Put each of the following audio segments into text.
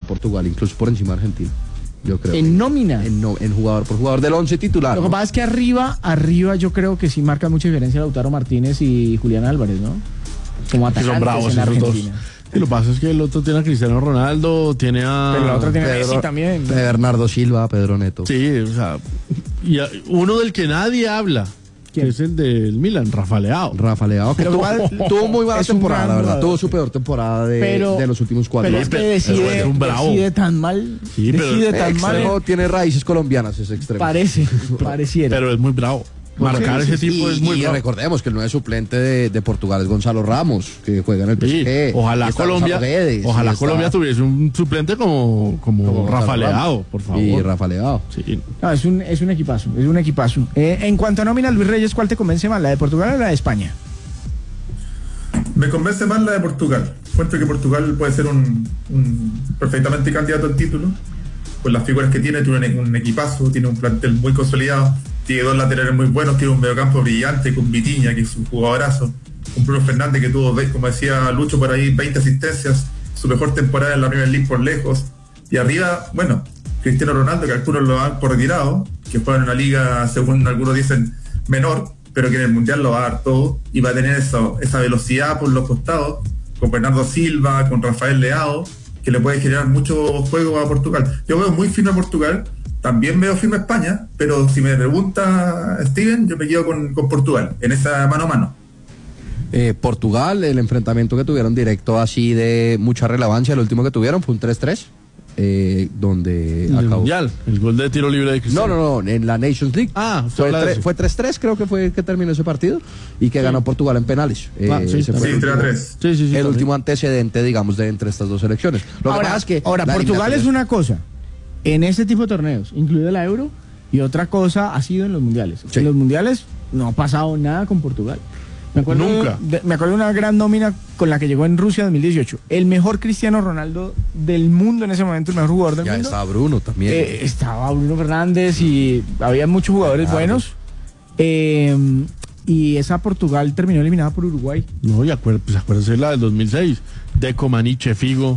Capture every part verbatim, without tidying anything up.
Portugal, incluso por encima de Argentina. Yo creo. ¿En nómina? En, no, en jugador por jugador del once titular. Lo que ¿no? pasa es que arriba, arriba yo creo que sí marca mucha diferencia Lautaro Martínez y Julián Álvarez, ¿no? Como Que atacantes son bravos en esos dos. Argentina. Y lo que pasa es que el otro tiene a Cristiano Ronaldo, tiene a... Pero la otra tiene a Pedro- Messi también. Bernardo Silva, Pedro Neto. Sí, o sea, y a- uno del que nadie habla, ¿Quién? que es el del Milan, Rafa Leao. Rafa Leao, que Pero tuvo, igual tuvo muy buena es un temporada, gran la verdad. jugador. Tuvo su peor temporada de, Pero- de los últimos cuatro Pero es años. que decide, es un bravo. decide tan mal. Sí, pero- decide tan Extremo, mal. tiene raíces colombianas ese extremo. Parece, pareciera. Pero es muy bravo. Marcar sí, ese tipo y, es muy y bravo. recordemos que el nuevo suplente de, de Portugal es Gonzalo Ramos, que juega en el P S Sí, G. ojalá Y está Colombia, Gonzalo Guedes, ojalá y está- Colombia tuviese un suplente como, como, como Rafa Gonzalo Leao, Ramos. por favor. Y Rafa Leao. Sí. No, es un, es un equipazo, es un equipazo. Eh, en cuanto a nómina, Luis Reyes, ¿cuál te convence más, la de Portugal o la de España? Me convence más la de Portugal. Encuentro que Portugal puede ser un, un perfectamente candidato al título. Con las figuras que tiene, tiene un equipazo, tiene un plantel muy consolidado, tiene dos laterales muy buenos, tiene un mediocampo brillante con Vitinha, que es un jugadorazo, con Bruno Fernández, que tuvo, como decía Lucho por ahí, veinte asistencias, su mejor temporada en la Premier League por lejos. Y arriba, bueno, Cristiano Ronaldo, que algunos lo dan por retirado, que juega en una liga, según algunos dicen, menor, pero que en el Mundial lo va a dar todo y va a tener eso, esa velocidad por los costados, con Bernardo Silva, con Rafael Leao, que le puede generar mucho juego a Portugal. Yo veo muy firme a Portugal, también veo firme a España, pero si me pregunta Steven, yo me quedo con, con Portugal, en esa mano a mano. Eh, Portugal, el enfrentamiento que tuvieron directo así de mucha relevancia, el último que tuvieron fue un tres tres, eh, donde El acabó. Mundial, el gol de tiro libre de No, Cristiano. no, no, en la Nations League. Ah, usted fue, habla de tre- eso. fue tres tres, creo que fue que terminó ese partido y que Sí. ganó Portugal en penales. Ah, sí, ese fue Sí, el tres a último- tres. Sí, sí, sí. el también. último antecedente, digamos, de entre estas dos selecciones. Lo que ahora, pasa es que ahora la Portugal es eliminatoria- una cosa en este tipo de torneos, incluido la Euro, y otra cosa ha sido en los mundiales. Sí. En los mundiales no ha pasado nada con Portugal. Me acuerdo, Nunca. de, me acuerdo de una gran nómina con la que llegó en Rusia dos mil dieciocho. El mejor Cristiano Ronaldo del mundo en ese momento, el mejor jugador del Ya mundo. estaba Bruno también. Eh, estaba Bruno Fernández y había muchos jugadores Claro. buenos. Eh, y esa Portugal terminó eliminada por Uruguay. No, y acuer- pues acuérdense la del dos mil seis. Deco, Maniche, Figo.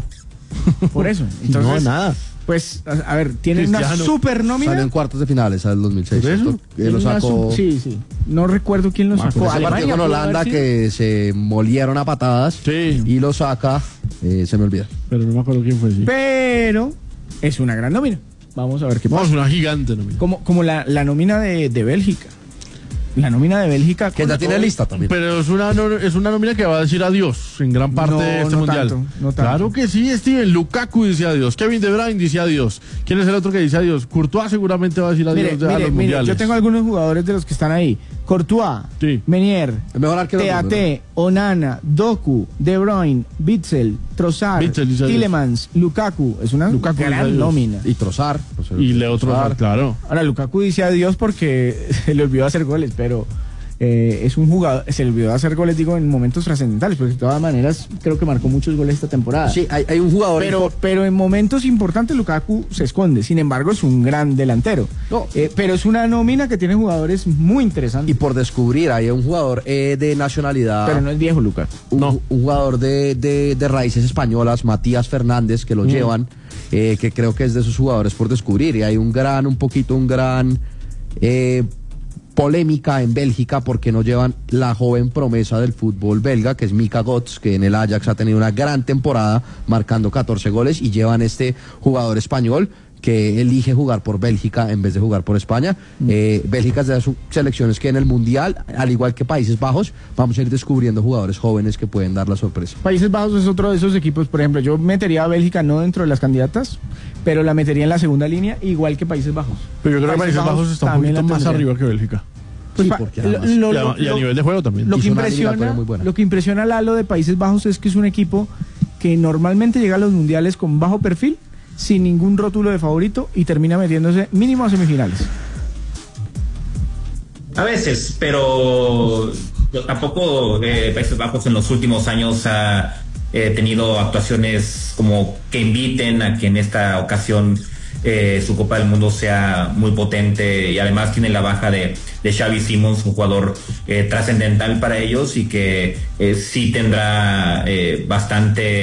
Por eso. Y no, Entonces, nada. pues, a, a ver, tienen una Cristiano. super nómina. Salió en cuartos de finales al dos mil seis. ¿Por eso? ¿cierto? Que lo Tienen una sacó. su- Sí, sí. No recuerdo quién lo Ah, sacó. con Ese partido con pudo Holanda haber sido. que se molieron a patadas Sí. y lo saca, eh, se me olvida. Pero no me acuerdo quién fue. Sí. Pero es una gran nómina. Vamos a ver qué Vamos, pasa. una gigante, ¿no? Mira. Como, como la, la nómina de, de Bélgica. La nómina de Bélgica. Que con ya tiene todo- lista también. Pero es una, no- es una nómina que va a decir adiós en gran parte No, de este no mundial. tanto, no tanto. Claro que sí, Steven. Lukaku dice adiós. Kevin De Bruyne dice adiós. ¿Quién es el otro que dice adiós? Courtois seguramente va a decir adiós Mire, de- a mire, los mire, mundiales. yo tengo algunos jugadores de los que están ahí. Courtois, Sí. Menier, El mejor arquero del mundo, Teate, Onana, Doku, De Bruyne, Bitzel, Trossard, Bitzel dice adiós. Tillemans, Lukaku. Es una Lukaku dice gran adiós. nómina. Y Trozar. pues, Y Leo Trossard, claro. Ahora, Lukaku dice adiós porque se le olvidó hacer goles, pero eh, es un jugador, se le olvidó hacer goles, digo, en momentos trascendentales, porque de todas maneras creo que marcó muchos goles esta temporada. Sí, hay, hay un jugador. Pero, pero en momentos importantes Lukaku se esconde, sin embargo es un gran delantero. No. Eh, pero es una nómina que tiene jugadores muy interesantes. Y por descubrir, hay un jugador eh, de nacionalidad. Pero no es viejo Lukaku. un, No. un jugador de, de- de raíces españolas, Matías Fernández, que lo llevan, eh, que creo que es de esos jugadores por descubrir. Y hay un gran, un poquito, un gran eh, polémica en Bélgica porque no llevan la joven promesa del fútbol belga, que es Mika Götze, que en el Ajax ha tenido una gran temporada, marcando catorce goles, y llevan este jugador español que elige jugar por Bélgica en vez de jugar por España. Eh, Bélgica es de las selecciones que en el Mundial, al igual que Países Bajos, vamos a ir descubriendo jugadores jóvenes que pueden dar la sorpresa. Países Bajos es otro de esos equipos, por ejemplo, yo metería a Bélgica no dentro de las candidatas, pero la metería en la segunda línea, igual que Países Bajos. Pero yo creo que Países Bajos está un también poquito la más tendría. arriba que Bélgica. Pues Sí, pa- porque lo- además- lo- Y a, lo- y a lo- nivel de juego también. Lo que, Hizo una eliminatoria impresiona, muy buena. lo que impresiona a Lalo de Países Bajos es que es un equipo que normalmente llega a los mundiales con bajo perfil, sin ningún rótulo de favorito y termina metiéndose mínimo a semifinales. A veces, pero tampoco eh, Países Bajos en los últimos años ha eh, tenido actuaciones como que inviten a que en esta ocasión eh, su Copa del Mundo sea muy potente, y además tiene la baja de, de Xavi Simons, un jugador eh, trascendental para ellos y que eh, sí tendrá eh, bastante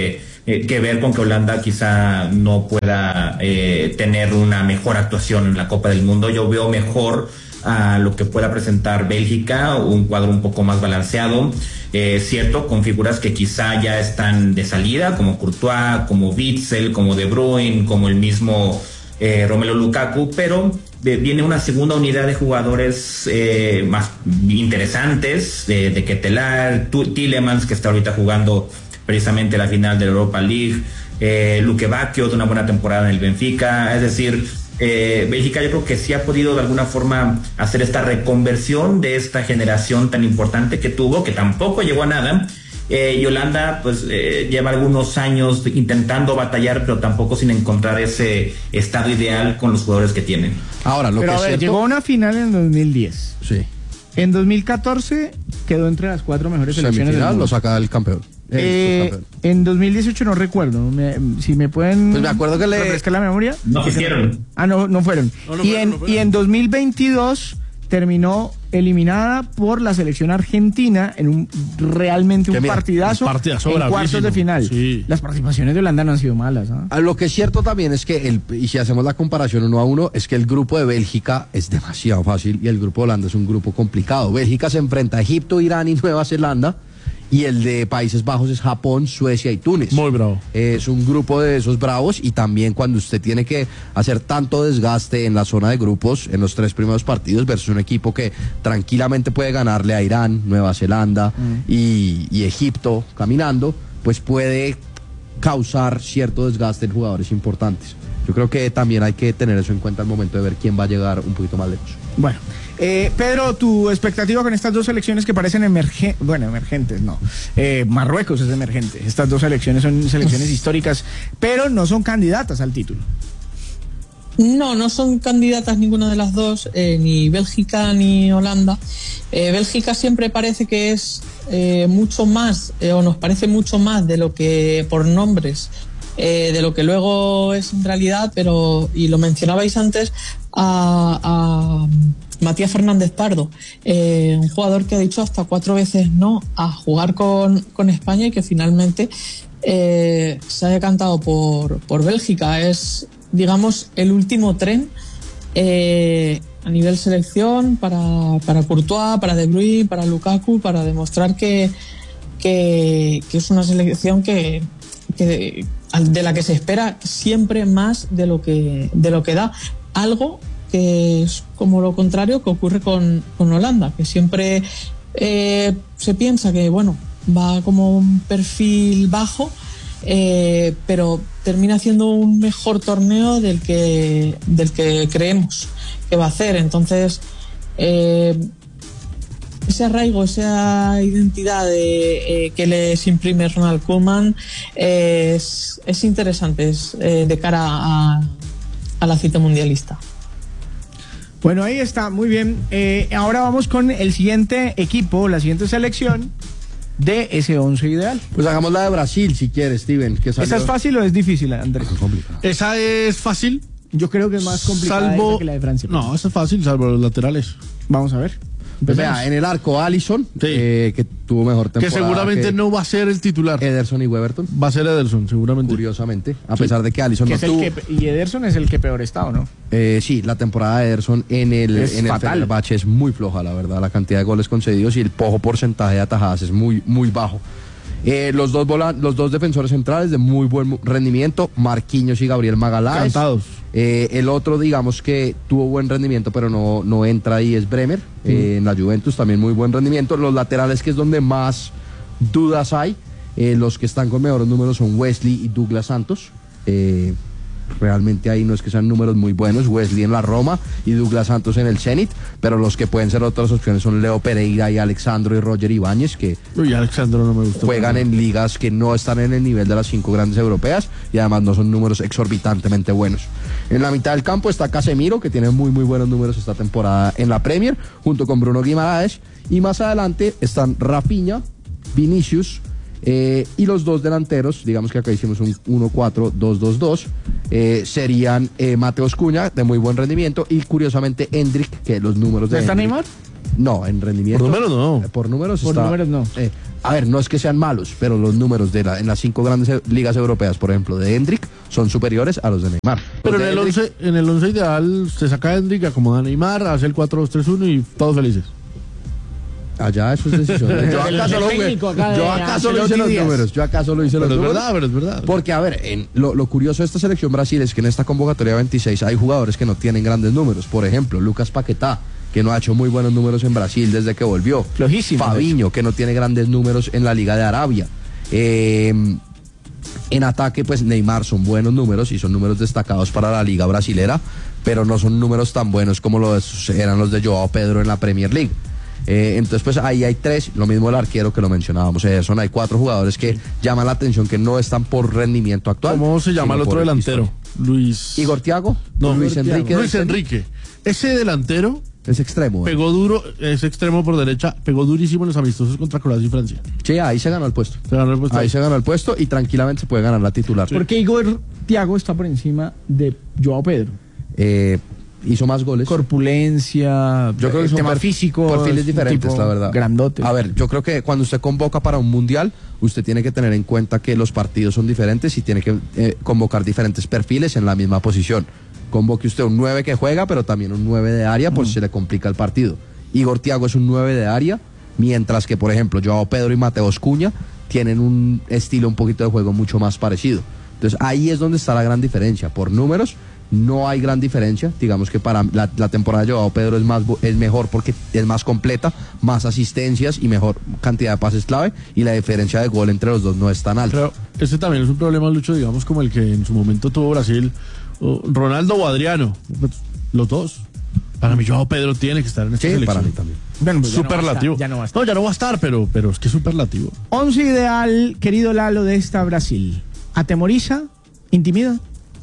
eh, que ver con que Holanda quizá no pueda eh, tener una mejor actuación en la Copa del Mundo. Yo veo mejor a lo que pueda presentar Bélgica, un cuadro un poco más balanceado, eh, cierto, con figuras que quizá ya están de salida, como Courtois, como Witsel, como De Bruyne, como el mismo eh, Romelu Lukaku, pero de, viene una segunda unidad de jugadores eh, más interesantes, de, de Ketelaere, Tielemans, que está ahorita jugando precisamente la final de la Europa League, eh, Luke Bacchio, de una buena temporada en el Benfica, es decir, Eh, Bélgica yo creo que sí ha podido de alguna forma hacer esta reconversión de esta generación tan importante que tuvo, que tampoco llegó a nada, eh, y Holanda pues eh, lleva algunos años intentando batallar, pero tampoco sin encontrar ese estado ideal con los jugadores que tienen. Ahora, lo Pero que a ver, es cierto, llegó a una final en dos mil diez. sí, En dos mil catorce quedó entre las cuatro mejores selecciones del semifinal mundo. lo saca el campeón. el Eh, subcampeón. en dos mil dieciocho no recuerdo, me- si me pueden Pues me acuerdo que le- refrescar la memoria. No quisieron. Ah, no, no fueron. No, no y, fueron, en, no fueron. y en dos mil veintidós terminó eliminada por la selección argentina en un realmente Que un mira, partidazo, un partidazo en bravísimo. cuartos de final. Sí. Las participaciones de Holanda no han sido malas. ¿ah? Ah, Lo que es cierto también es que, el, y si hacemos la comparación uno a uno, es que el grupo de Bélgica es demasiado fácil y el grupo de Holanda es un grupo complicado. Bélgica se enfrenta a Egipto, Irán y Nueva Zelanda, y el de Países Bajos es Japón, Suecia y Túnez. Muy bravo. Eh, es un grupo de esos bravos, y también cuando usted tiene que hacer tanto desgaste en la zona de grupos, en los tres primeros partidos, versus un equipo que tranquilamente puede ganarle a Irán, Nueva Zelanda y, y Egipto caminando, pues puede causar cierto desgaste en jugadores importantes. Yo creo que también hay que tener eso en cuenta al momento de ver quién va a llegar un poquito más lejos. Bueno, eh, Pedro, tu expectativa con estas dos selecciones que parecen emergentes, bueno, emergentes, no. Eh, Marruecos es emergente. Estas dos selecciones son selecciones históricas, pero no son candidatas al título. No, no son candidatas ninguna de las dos, eh, ni Bélgica ni Holanda. Eh, Bélgica siempre parece que es eh, mucho más, eh, o nos parece mucho más de lo que por nombres, eh, de lo que luego es en realidad, pero, y lo mencionabais antes, a, a Matías Fernández Pardo, eh, un jugador que ha dicho hasta cuatro veces no a jugar con, con España y que finalmente eh, se ha decantado por, por Bélgica. Es, digamos, el último tren eh, a nivel selección para, para Courtois, para De Bruyne, para Lukaku, para demostrar que, que, que es una selección que, que de la que se espera siempre más de lo que, de lo que da. Algo que es como lo contrario que ocurre con, con Holanda, que siempre eh, se piensa que, bueno, va como un perfil bajo, eh, pero termina haciendo un mejor torneo del que, del que creemos que va a hacer. Entonces, eh, ese arraigo, esa identidad de, eh, que les imprime Ronald Koeman eh, es, es interesante, es eh, de cara a, a la cita mundialista. Bueno, ahí está, muy bien. Eh, ahora vamos con el siguiente equipo, la siguiente selección de ese once ideal. Pues hagamos la de Brasil, si quieres, Steven. Que salió... ¿Esa es fácil o es difícil, Andrés? Es complicado. Esa es fácil. Yo creo que es más complicada Salvo. esa que la de Francia. No, esa es fácil, salvo los laterales. Vamos a ver. Pues Empecemos. vea, en el arco Alisson, Sí. eh, que tuvo mejor Que temporada. seguramente que no va a ser el titular. Ederson y Weberton, Va a ser Ederson, seguramente. curiosamente, a pesar de que Alisson Que no es el tuvo. que, y Ederson es el que peor está, ¿o no? Eh, sí, la temporada de Ederson en el, Es en el fatal. Fenerbahce es muy floja, la verdad. La cantidad de goles concedidos y el poco porcentaje de atajadas es muy, muy bajo. Eh, los, dos volan- los dos defensores centrales de muy buen rendimiento, Marquinhos y Gabriel Magaláes. Cantados. Eh, el otro, digamos que tuvo buen rendimiento, pero no, no entra ahí, es Bremer. Eh, en la Juventus también muy buen rendimiento. Los laterales, que es donde más dudas hay, eh, los que están con mejores números son Wesley y Douglas Santos. Eh, realmente ahí no es que sean números muy buenos, Wesley en la Roma y Douglas Santos en el Zenit, pero los que pueden ser otras opciones son Leo Pereira y Alexandro y Roger Ibáñez, que Uy, Alexandro no me gustó. juegan en ligas que no están en el nivel de las cinco grandes europeas y además no son números exorbitantemente buenos. En la mitad del campo está Casemiro, que tiene muy muy buenos números esta temporada en la Premier, junto con Bruno Guimaraes, y más adelante están Rafinha, Vinicius, eh, y los dos delanteros, digamos que acá hicimos un uno cuatro dos dos dos, eh, serían eh, Mateus Cunha, de muy buen rendimiento, y curiosamente Endrick, que los números de ¿No está Endrick- Neymar? No, en rendimiento. Por números no. eh, Por números Por está- números no. eh, a ver, no es que sean malos, pero los números de la, en las cinco grandes eh, ligas europeas, por ejemplo, de Hendrick, son superiores a los de Neymar. Pero Los en de el Hendrick- once, en el once ideal se saca a Hendrick, acomoda a Neymar, hace el cuatro dos tres uno y todos felices. Allá eso es decisión. Yo El acá solo, técnico acá de yo acá solo hice Ancelotti los Díaz. números. Yo acá solo hice los Pero es números. verdad, pero es verdad. Porque, a ver, en, lo, lo curioso de esta selección Brasil es que en esta convocatoria veintiséis hay jugadores que no tienen grandes números. Por ejemplo, Lucas Paquetá, que no ha hecho muy buenos números en Brasil desde que volvió. Flojísimo, de Fabinho, que no tiene grandes números en la Liga de Arabia. Eh, en ataque, pues Neymar son buenos números y son números destacados para la Liga Brasilera, pero no son números tan buenos como los eran los de Joao Pedro en la Premier League. Eh, entonces, pues ahí hay tres, lo mismo el arquero que lo mencionábamos, Ederson, hay cuatro jugadores que llaman la atención que no están por rendimiento actual. ¿Cómo se llama sino el otro por delantero? historia. Luis. Igor Thiago, No, Luis Igor Enrique. Thiago. Luis del- Enrique. Ese delantero Es extremo. ¿eh? pegó duro, es extremo por derecha, pegó durísimo en los amistosos contra Croacia y Francia. Sí, ahí se ganó el puesto. Se ganó el puesto Ahí ahí. se ganó el puesto y tranquilamente se puede ganar la titular. Porque Igor Thiago está por encima de Joao Pedro. Eh, hizo más goles. Corpulencia, Yo creo que eh, son tema per- físico, perfiles diferentes, la verdad. Grandote. A ver, yo creo que cuando usted convoca para un mundial, usted tiene que tener en cuenta que los partidos son diferentes y tiene que eh, convocar diferentes perfiles en la misma posición. Convoque usted un nueve que juega, pero también un nueve de área, por si se le complica el partido. Igor Thiago es un nueve de área, mientras que, por ejemplo, Joao Pedro y Mateus Cunha tienen un estilo un poquito de juego mucho más parecido. Entonces ahí es donde está la gran diferencia. Por números no hay gran diferencia. Digamos que para la, la temporada de Joao Pedro es más bu- es mejor porque es más completa, más asistencias y mejor cantidad de pases clave, y la diferencia de gol entre los dos no es tan alta. Pero ese también es un problema, Lucho, digamos, como el que en su momento tuvo Brasil, o Ronaldo o Adriano, pues, los dos. Para mí, Joao Pedro tiene que estar en esta Sí, selección. para mí también. Bueno, pues ya no va a Superlativo. estar, ya no va a estar. No, ya no va a estar, pero, pero es que es superlativo. Once ideal, querido Lalo, de esta Brasil. ¿Atemoriza? ¿Intimida?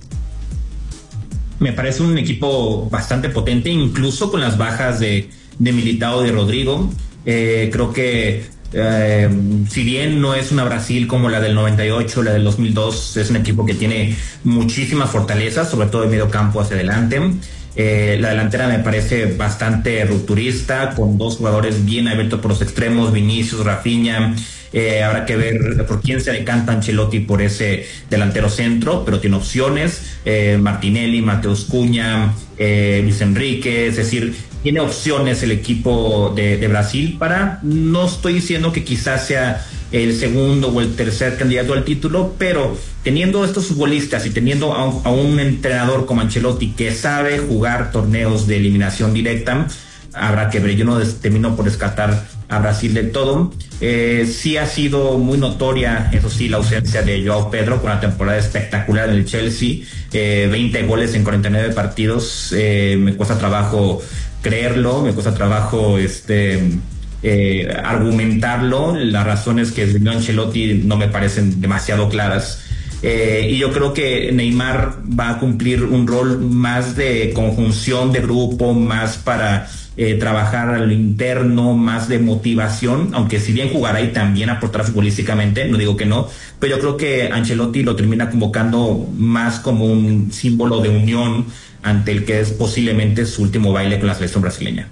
Me parece un equipo bastante potente, incluso con las bajas de, de Militao y de Rodrigo. Eh, creo que eh, si bien no es una Brasil como la del noventa y ocho, la del dos mil dos, es un equipo que tiene muchísimas fortalezas, sobre todo de medio campo hacia adelante. Eh, la delantera me parece bastante rupturista, con dos jugadores bien abiertos por los extremos, Vinicius, Rafinha. Eh, habrá que ver por quién se decanta Ancelotti por ese delantero centro, pero tiene opciones. Eh, Martinelli, Mateus Cunha, eh, Luis Enrique, es decir, tiene opciones el equipo de, de Brasil para, no estoy diciendo que quizás sea el segundo o el tercer candidato al título, pero teniendo estos futbolistas y teniendo a un, a un entrenador como Ancelotti que sabe jugar torneos de eliminación directa, habrá que ver. Yo no des, termino por descartar a Brasil del todo. Eh, sí ha sido muy notoria, eso sí, la ausencia de Joao Pedro, con una temporada espectacular en el Chelsea, eh, veinte goles en cuarenta y nueve partidos. Eh, me cuesta trabajo creerlo, me cuesta trabajo este eh, argumentarlo. Las razones que dio Ancelotti no me parecen demasiado claras. Eh, y yo creo que Neymar va a cumplir un rol más de conjunción de grupo, más para eh, trabajar a lo interno, más de motivación, aunque si bien jugará y también aportará futbolísticamente, no digo que no, pero yo creo que Ancelotti lo termina convocando más como un símbolo de unión ante el que es posiblemente su último baile con la selección brasileña.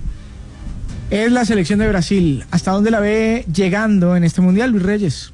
Es la selección de Brasil. ¿Hasta dónde la ve llegando en este mundial, Luis Reyes?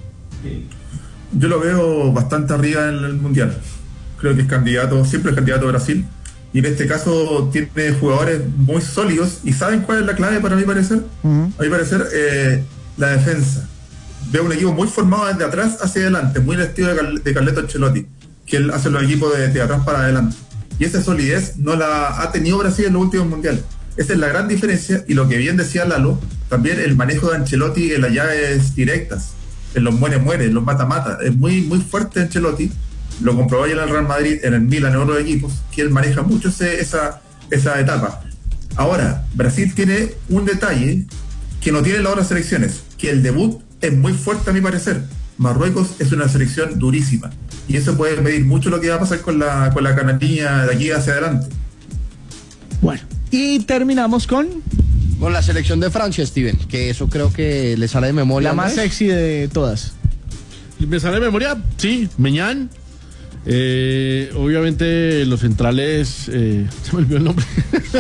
Yo lo veo bastante arriba en el Mundial. Creo que es candidato, siempre es candidato a Brasil. Y en este caso tiene jugadores muy sólidos. ¿Y saben cuál es la clave para mi parecer? Uh-huh. A mi parecer, eh, la defensa. Veo un equipo muy formado desde atrás hacia adelante, muy el estilo de, Cal- de Carleto Ancelotti, que él hace los equipos de, de atrás para adelante. Y esa solidez no la ha tenido Brasil en los últimos mundiales. Esa es la gran diferencia. Y lo que bien decía Lalo, también el manejo de Ancelotti en las llaves directas, en los muere-muere, en los mata-mata. Es muy, muy fuerte Ancelotti. Lo comprobó ya en el Real Madrid, en el Milan, en otros equipos, que él maneja mucho ese, esa, esa etapa. Ahora, Brasil tiene un detalle que no tiene las otras selecciones, que el debut es muy fuerte a mi parecer. Marruecos es una selección durísima, y eso puede medir mucho lo que va a pasar con la, con la cananía de aquí hacia adelante. Bueno, y terminamos con Con la selección de Francia, Steven, que eso creo que le sale de memoria. la más Andrés. sexy de todas. ¿Me sale de memoria? Sí, Meñán. Eh, obviamente los centrales, eh, se me olvidó el nombre.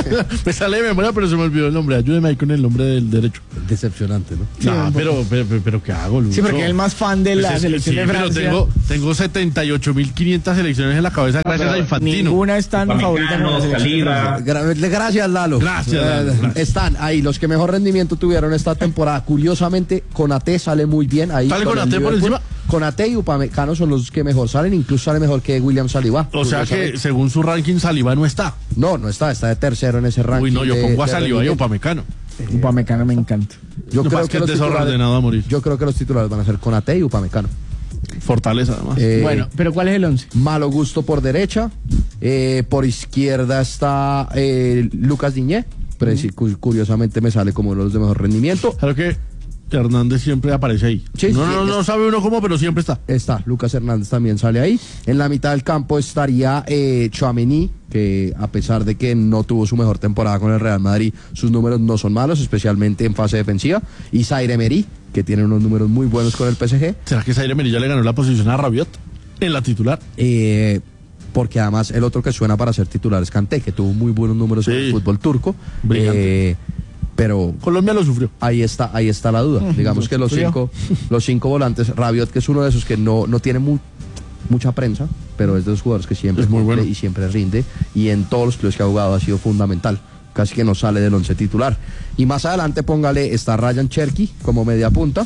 Me sale de memoria, pero se me olvidó el nombre. Ayúdeme ahí con el nombre del derecho. Decepcionante, ¿no? Sí, Nah, un poco. pero, pero, pero, pero ¿qué hago, Lucho? Sí, porque es el más fan de la Pues es que selección sí, de Francia. Pero tengo, tengo setenta y ocho mil quinientas selecciones en la cabeza gracias a Infantino. Ninguna es tan favorita como la selección de Saliba. Francia. Gra- Gracias, Lalo. Gracias, Lalo, Eh, gracias. Están ahí los que mejor rendimiento tuvieron esta temporada. Curiosamente, Konaté sale muy bien ahí. ¿Sale con el Konaté por Liverpool. encima? Konaté y Upamecano son los que mejor salen, incluso sale mejor que William Saliba. O sea que según su ranking Saliba no está. No, no está, está de tercero en ese ranking. Uy, no, yo de- pongo a de Saliba y a rendimiento. Upamecano. Upamecano me encanta. Yo No, creo más que que los es titulares, desordenado a morir. yo creo que los titulares van a ser Konaté y Upamecano. Fortaleza, además. Eh, Bueno, pero ¿cuál es el once? Malo Gusto por derecha, eh, por izquierda está eh, Lucas Diñé, pero sí, cu- curiosamente me sale como uno de los de mejor rendimiento. Claro que Hernández siempre aparece ahí. Sí, no, sí, no, no es- sabe uno cómo, pero siempre está. Está, Lucas Hernández también sale ahí. En la mitad del campo estaría eh, Tchouaméni, que a pesar de que no tuvo su mejor temporada con el Real Madrid, sus números no son malos, especialmente en fase defensiva. Y Zaire Emery, que tiene unos números muy buenos con el P S G. ¿Será que Zaire Emery ya le ganó la posición a Rabiot en la titular? Eh, porque además el otro que suena para ser titular es Kanté, que tuvo muy buenos números en Sí. el fútbol turco. Brillante. Eh, pero Colombia lo sufrió. ahí está, ahí está la duda. Digamos que los sufrió. cinco, los cinco volantes, Rabiot, que es uno de esos que no, no tiene mu- mucha prensa, pero es de los jugadores que siempre Es muy cumple bueno. y siempre rinde, y en todos los clubes que ha jugado ha sido fundamental. Casi que no sale del once titular. Y más adelante póngale, está Ryan Cherky como media punta,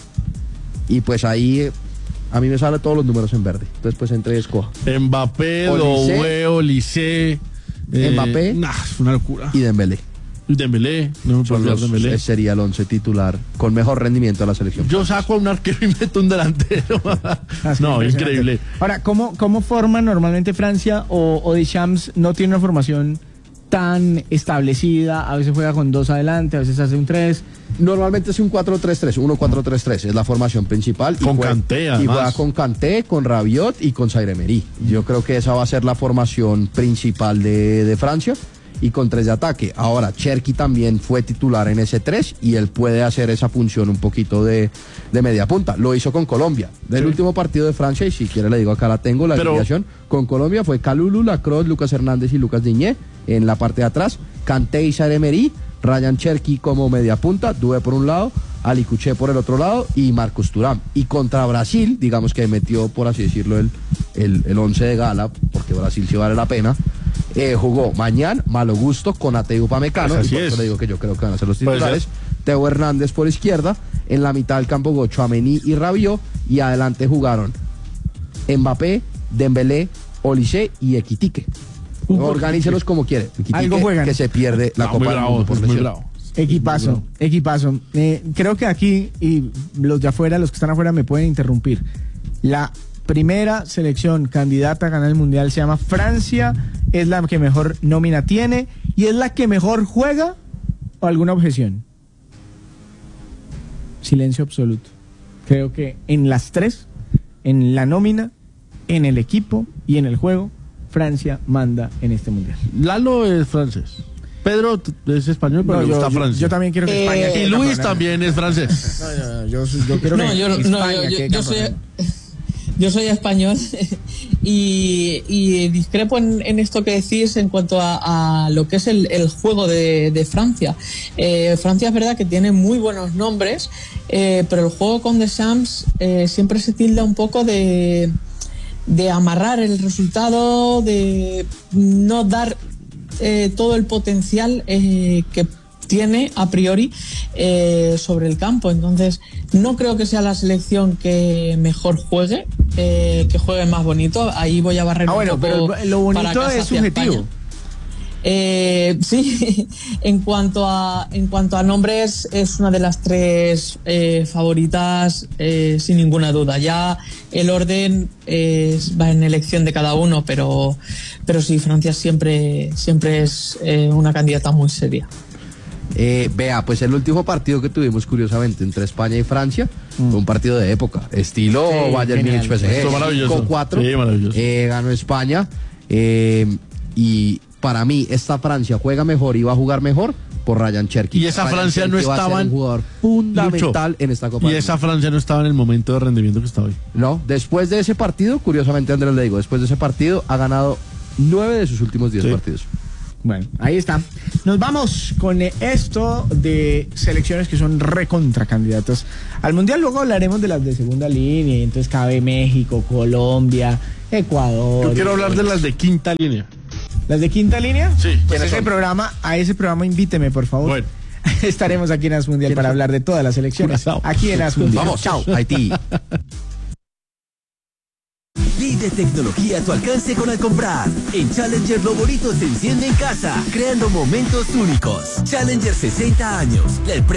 y pues ahí eh, a mí me salen todos los números en verde. Entonces pues entre y escoja. Mbappé, Olise. Doué, Olise. eh, Mbappé. Nah, es una locura. Y Dembélé. Dembélé, no me puedo Son olvidar los- de Dembélé. ese sería el once titular con mejor rendimiento de la selección. Yo saco a un arquero y meto un delantero. Así, no, impresionante. increíble. Ahora, ¿cómo, cómo forma normalmente Francia o, o Deschamps no tiene una formación tan establecida? A veces juega con dos adelante, a veces hace un tres. Normalmente es un cuatro tres tres, uno cuatro tres tres, es la formación principal. Con y juega, Kanté, Y además. juega con Kanté, con Rabiot y con Zaire Emery. Yo creo que esa va a ser la formación principal de, de Francia, y con tres de ataque. Ahora, Cherky también fue titular en ese tres y él puede hacer esa función un poquito de, de media punta. Lo hizo con Colombia. Del Sí. último partido de Francia, y si quiere le digo acá la tengo, la Pero- alineación. Con Colombia fue Kalulu, Lacroix, Lucas Hernández y Lucas Diñé en la parte de atrás. Kanté y Zaire Emery, Ryan Cherky como media punta, Doué por un lado, Ali Cuché por el otro lado y Marcos Thuram. Y contra Brasil, digamos que metió, por así decirlo, el, el, el once de gala, porque Brasil sí vale la pena. Eh, jugó Mañán, Malo Gusto, Konaté y Upamecano, Pues así y por eso es. le digo que yo creo que van a ser los Puede titulares. ser. Teo Hernández por izquierda, en la mitad del campo jugó Tchouaméni y Rabiot, y adelante jugaron Mbappé, Dembélé, Olise y Equitique. Organícelos como quiere. Equitique, Algo juegan. que se pierde la No, Copa muy del bravo, Mundo por es muy lesión. bravo. Equipazo, equipazo. Eh, creo que aquí, y los de afuera, los que están afuera me pueden interrumpir. La primera selección candidata a ganar el Mundial se llama Francia, es la que mejor nómina tiene y es la que mejor juega. ¿O alguna objeción? Silencio absoluto. Creo que en las tres, en la nómina, en el equipo y en el juego, Francia manda en este Mundial. Lalo es francés. Pedro t- es español, pero No, le yo, gusta yo- Francia. yo también quiero que Eh, España Y quede Luis campeona. también es francés. No, no, no, yo, yo quiero No, que yo, no, España yo, quede yo- yo soy, campeona. yo soy español y, y discrepo en, en esto que decís en cuanto a, a lo que es el, el juego de, de Francia. Eh, Francia es verdad que tiene muy buenos nombres, eh, pero el juego con Deschamps eh, siempre se tilda un poco de, de amarrar el resultado, de no dar eh, todo el potencial eh, que tiene a priori eh, sobre el campo. Entonces no creo que sea la selección que mejor juegue, eh, que juegue más bonito. Ahí voy a barrer Ah, bueno, un poco pero lo para bonito casa es hacia subjetivo. España. Eh, sí, en cuanto a en cuanto a nombres es una de las tres eh, favoritas eh, sin ninguna duda. Ya el orden eh, va en elección de cada uno, pero pero sí, Francia siempre siempre es eh, una candidata muy seria. Eh, vea, pues el último partido que tuvimos, curiosamente, entre España y Francia, fue un partido de época, estilo Sí, Bayern genial. Múnich P S G. Estuvo maravilloso. Con cuatro, Sí, maravilloso. eh, ganó España, eh, y para mí esta Francia juega mejor y va a jugar mejor por Ryan Cherky. Y esa Ryan Francia Cherky no va a ser estaba en- un jugador fundamental Lucho, en esta Copa Y del esa Mundo. Francia no estaba en el momento de rendimiento que está hoy. No, después de ese partido, curiosamente Andrés le digo, después de ese partido ha ganado nueve de sus últimos diez Sí. partidos. Bueno, ahí está. Nos vamos con eh, esto de selecciones que son recontra candidatas al Mundial. Luego hablaremos de las de segunda línea y entonces cabe México, Colombia, Ecuador. Yo quiero hablar de las de quinta línea. ¿Las de quinta línea? Sí. Pues ¿Quiénes ese son? programa, a ese programa invíteme, por favor. Bueno. Estaremos aquí en As Mundial para hablar de todas las selecciones. Curazao. Aquí en As Mundial. Vamos, Chao. Haití. Pide tecnología a tu alcance con al comprar. En Challenger lo bonito se enciende en casa, creando momentos únicos. Challenger sesenta años. La empresa